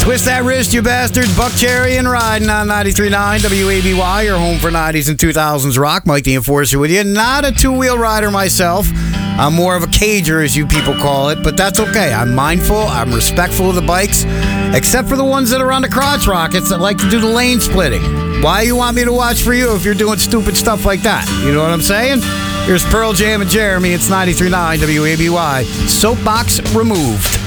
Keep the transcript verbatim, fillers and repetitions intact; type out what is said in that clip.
Twist that wrist, you bastard. Buck Cherry and riding on ninety-three point nine W A B Y, your home for nineties and two thousands rock. Mike the Enforcer with you. Not a two-wheel rider myself. I'm more of a cager, as you people call it, but that's okay. I'm mindful. I'm respectful of the bikes, except for the ones that are on the crotch rockets that like to do the lane splitting. Why you want me to watch for you if you're doing stupid stuff like that? You know what I'm saying? Here's Pearl Jam and Jeremy. It's ninety-three point nine W A B Y. Soapbox removed.